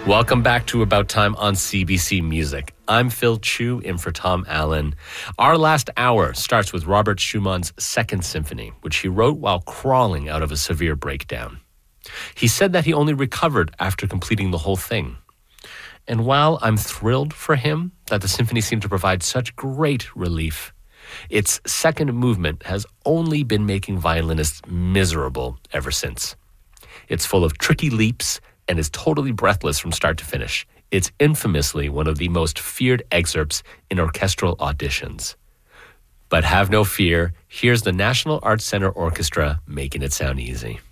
Welcome back to About Time on CBC Music. I'm Phil Chu, in for Tom Allen. Our last hour starts with Robert Schumann's Second Symphony, which he wrote while crawling out of a severe breakdown. He said that he only recovered after completing the whole thing. And while I'm thrilled for him that the symphony seemed to provide such great relief, its second movement has only been making violinists miserable ever since. It's full of tricky leaps and is totally breathless from start to finish. It's infamously one of the most feared excerpts in orchestral auditions. But have no fear, here's the National Arts Centre Orchestra making it sound easy.